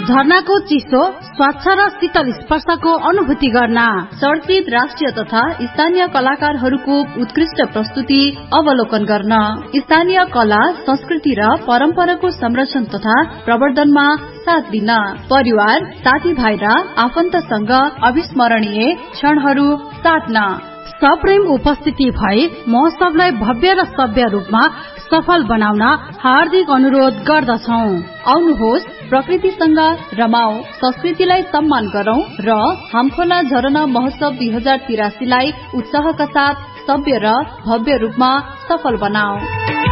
झरनाको चिसो स्वच्छ र शीतल स्पर्शको अनुभूति गर्न, चर्चित राष्ट्रिय तथा स्थानीय कलाकारहरूको उत्कृष्ट प्रस्तुति अवलोकन गर्न, स्थानीय कला संस्कृति र परम्पराको संरक्षण तथा प्रवर्धनमा साथ दिन, परिवार साथीभाइ र आफन्तसँग अविस्मरणीय क्षणहरू साट्न, सप्रेम उपस्थिति भई महोत्सवलाई भव्य र सभ्य रूपमा सफल बनाउन हार्दिक अनुरोध गर्दछौं। आउनुहोस्, प्रकृतिसँग रमाऊ, संस्कृतिलाई सम्मान गरौं र हामखोला झरना महोत्सव 2083 लाई उत्साहका साथ सभ्य र भव्य रूपमा सफल बनाऊ।